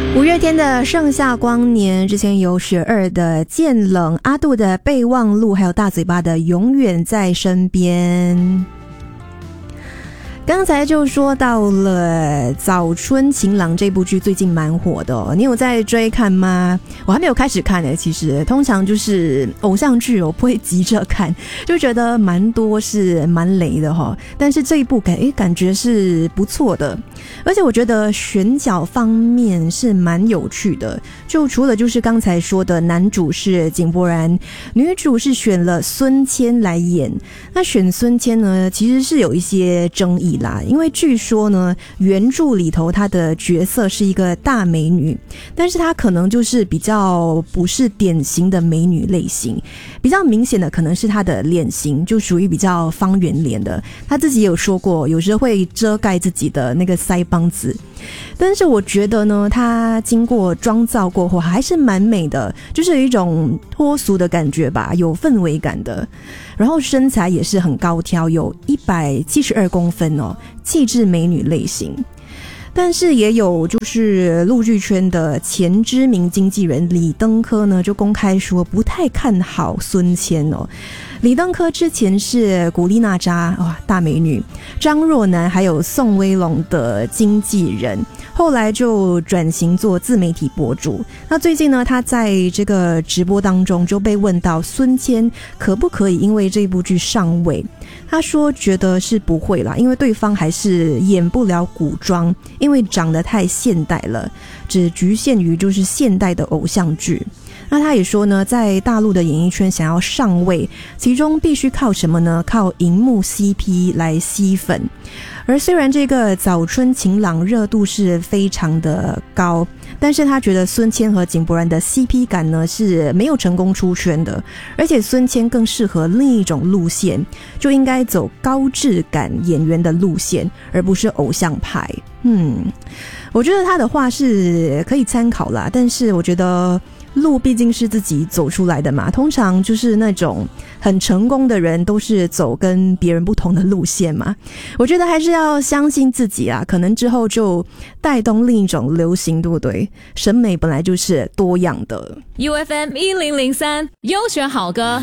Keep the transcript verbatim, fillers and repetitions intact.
五月天的盛夏光年，之前有雪二的渐冷，阿杜的备忘录，还有大嘴巴的永远在身边。刚才就说到了早春晴朗这部剧最近蛮火的哦，你有在追看吗？我还没有开始看耶，其实通常就是偶像剧我不会急着看，就觉得蛮多是蛮雷的哦，但是这一部感诶感觉是不错的，而且我觉得选角方面是蛮有趣的，就除了就是刚才说的男主是井柏然，女主是选了孙千来演。那选孙千呢其实是有一些争议啦，因为据说呢原著里头她的角色是一个大美女，但是她可能就是比较不是典型的美女类型，比较明显的可能是她的脸型就属于比较方圆脸的，她自己也有说过有时候会遮盖自己的那个腮帮子，但是我觉得呢她经过妆造过后还是蛮美的，就是有一种脱俗的感觉吧，有氛围感的，然后身材也是很高挑，有一百七十二公分哦，气质美女类型。但是也有就是陆剧圈的前知名经纪人李登科呢就公开说不太看好孙千哦。李登科之前是古力娜扎哇大美女，张若楠还有宋威龙的经纪人，后来就转型做自媒体博主。那最近呢他在这个直播当中就被问到孙千可不可以因为这部剧上位，他说觉得是不会啦，因为对方还是演不了古装，因为长得太现代了，只局限于就是现代的偶像剧。那他也说呢，在大陆的演艺圈想要上位，其中必须靠什么呢？靠荧幕 C P 来吸粉。而虽然这个早春晴朗热度是非常的高，但是他觉得孙千和井柏然的 C P 感呢是没有成功出圈的，而且孙千更适合另一种路线，就应该走高质感演员的路线，而不是偶像派。嗯，我觉得他的话是可以参考啦，但是我觉得路毕竟是自己走出来的嘛，通常就是那种很成功的人都是走跟别人不同的路线嘛，我觉得还是要相信自己啊，可能之后就带动另一种流行，对不对？审美本来就是多样的。 U F M 一零零三优选好歌